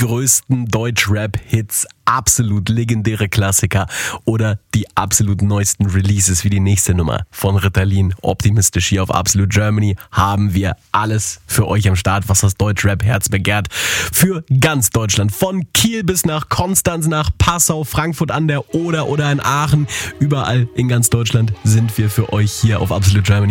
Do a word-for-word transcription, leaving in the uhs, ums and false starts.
größten Deutsch-Rap-Hits, absolut legendäre Klassiker oder die absolut neuesten Releases wie die nächste Nummer von Ritalin, Optimistisch hier auf Absolute Germany, haben wir alles für euch am Start, was das Deutsch-Rap-Herz begehrt. Für ganz Deutschland, von Kiel bis nach Konstanz, nach Passau, Frankfurt an der Oder oder in Aachen, überall in ganz Deutschland sind wir für euch hier auf Absolute Germany